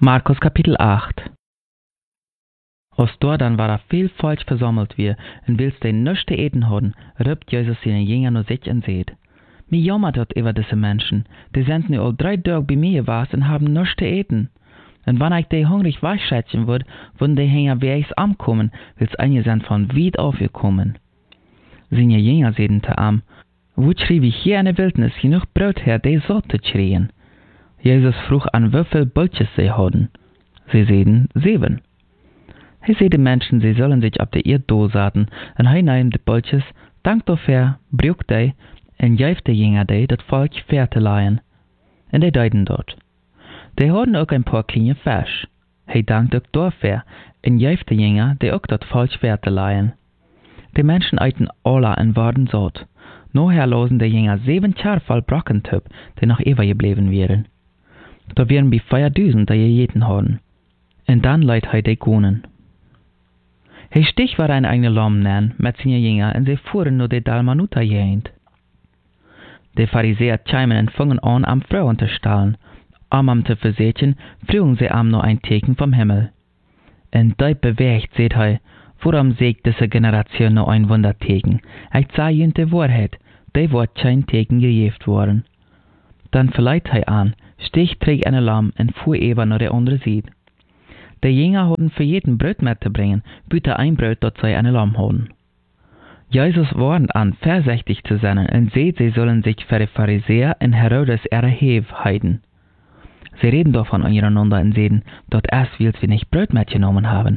Markus Kapitel 8. Als dort dann war viel Volk versammelt wir, und willst den nichts zu eten haben, rübt Jesus seine Jünger nur sich und seht: Mir jammert dort über diese Menschen, die sind nu all 3 Tage bei mir gewesen und haben nichts zu eten. Und wenn ich die hungrig wegschätzen würde, würden die Jünger wie ich's ankommen, weil's einige sind von weit aufgekommen. Seine Jünger sehen zu ihm: Wo schrie wir hier in der Wildnis genug Brot her, die satt zu schreien? Jesus frug an, wie viel Bulches sie hatten. Sie sehen 7. Er sieht den Menschen, sie sollen sich auf der Erde dosaten, und er nahm die Bulches, dankt dafür, braucht die, und gäft die Jünger die, das Volk fair zu leihen. Und die deuten dort. Die hatten auch ein paar kleine Fisch. Er dankt auch dafür, und gäft die Jünger, die auch das Volk fair zu leihen. Die Menschen eiten alle und waren satt. Nachher losen die Jünger 7 Schar voll Brockentöp, die noch übergeblieben wären. Da wären wie 4.000, die gegeten haben. Und dann leiht er die Kuhnen. Er stich war ein eigener Lamm nennen, mit seinen Jünger, und sie fuhren nur die Dalmanuta jehend. Die Pharisäer chimen und fangen an, am Frauen zu stahlen. Am zu versetzen, fragen sie am nur ein Teken vom Himmel. Und da bewegt, seht er, warum sägt diese Generation nur ein Wunderteken? Ich sage ihnen die Wahrheit, die wird kein Teken gegeben worden. Dann verleiht er an, stich trägt eine Lamm und fuhr eben nach der andere Seite. Die Jünger hatten für jeden Brot mitzubringen, bitte ein Brot, dort sei eine Lamm haben. Jesus warnt an, vorsichtig zu sein, und seht, sie sollen sich für die Pharisäer und Herodes erheben. Sie reden davon untereinander und sehen, dort erst willst wir nicht Brot mitgenommen haben.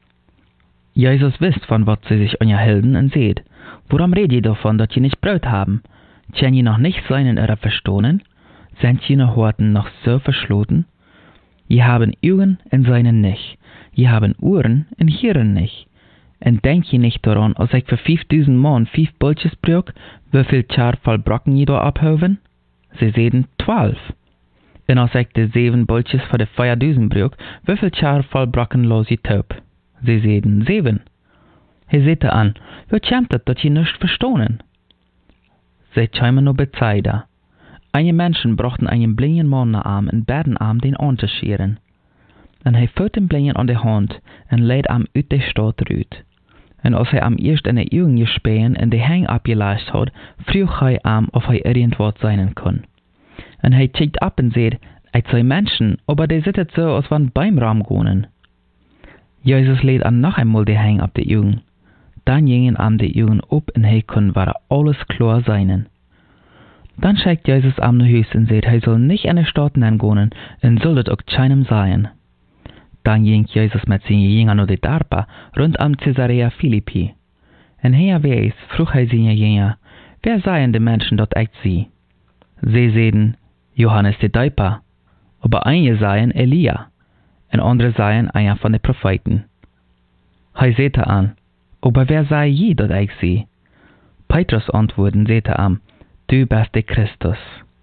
Jesus wisst, von was sie sich unterhalten, und seht: Warum redet ihr davon, dass ihr nicht Brot haben? Können ihr noch nicht sein in eurer Verstohnen? Sind jene Horten noch so verschlossen? Ihr haben Augen und seinen nicht. Ihr haben Ohren und hören nicht. Und denkt ihr nicht daran, als ich für 5.000 Mann 5 Bulches brauch, wie viel Schar voll Brocken ihr da abhöven? Sie sehen 12. Und als ich die 7 Bulches für die 4.000 brauch, wie viel Schar voll Brocken los ihr taub? Sie sehen 7. Er seht an: Wie kommt es, dass ihr nicht verstohnen? Sie chimen nur Bezeider. Einige Menschen brachten einen blinden Mann nach ihm und baten ihm, den anzuscheren. Und er führt den Blinden an die Hand und lädt ihm aus der Stadt raus. Und als er ihm erst in die Augen gespähen und die Hänge abgelascht hat, frug er ihm, ob er irgendwas sein kann. Und er checkt ab und sagt: Ich sei Menschen, aber die sitzen so, als wenn beim Raum gehen. Jesus lädt ihm noch einmal die Hänge ab die Augen. Dann gingen ihm die Augen ab und er konnte war alles klar sein. Dann schickt Jesus am nach Haus und sagt, er soll nicht in die Stadt gehen und soll das auch keinem sein. Dann ging Jesus mit seinen Jüngern nach die Darpa rund um Caesarea Philippi. Und hier weiß, frug er seine Jünger: Wer seien die Menschen dort echt sie? Sie sehen: Johannes der Täufer, aber einige seien Elia, und andere seien einer von den Propheten. Er sagte an: Aber wer sei je dort echt sie? Petrus antworten, sagte an: Du bist der Christus.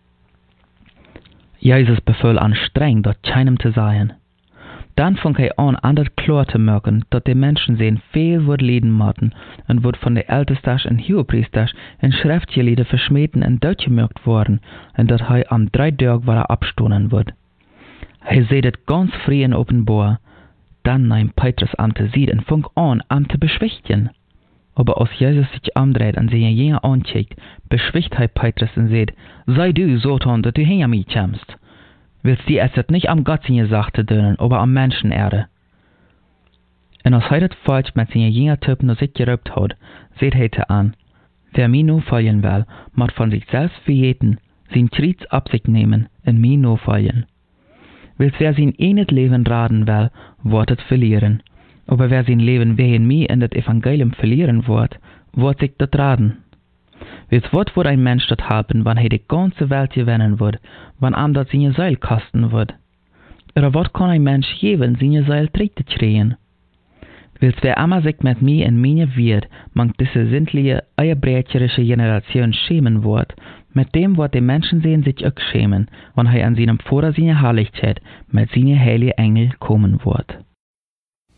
Jesus befahl an, streng dort keinem zu sein. Dann fing er an, das klar zu merken, dass die Menschen sehen viel wird leiden müssen und wird von den Ältesten und Hohepriestern in Schriftgelehrten verschmähten und durchgemerkt worden, und dass er am 3 Tagen war abstoßen wird. Er sieht es ganz frei und offenbar. Dann nahm Petrus am zu sehen und fing an, am zu beschwichtigen. Aber als Jesus sich umdreht und seine Jünger ancheckt, beschwicht er Petrus und sagt: Sei du Satan, dass du hinter mich kommst. Willst du es nicht am Gott seine Sache tun, aber am Menschenerde? Und als er das Volk mit seinen Jüngertypen nach sich gerübt hat, sagt er an: Wer mir nur folgen will, muss von sich selbst verjeten, sein Kreuz ab sich nehmen und mir nur folgen. Willst wer sein eines Leben raten will, wird es verlieren. Aber wer sein Leben wegen mir in das Evangelium verlieren wird sich das raten. Willst was wird ein Mensch das haben, wenn er die ganze Welt gewinnen wird, wenn ihm das seine Seele kosten wird? Oder was kann ein Mensch geben, seine Seele zurückzukriegen? Willst wer immer sich mit mir in meine wird, man diese sintliche, eierbrecherische Generation schämen wird, mit dem wird die Menschen sehen sich auch schämen, wenn er an seinem Vater seine Herrlichkeit mit seinen heiligen Engel kommen wird.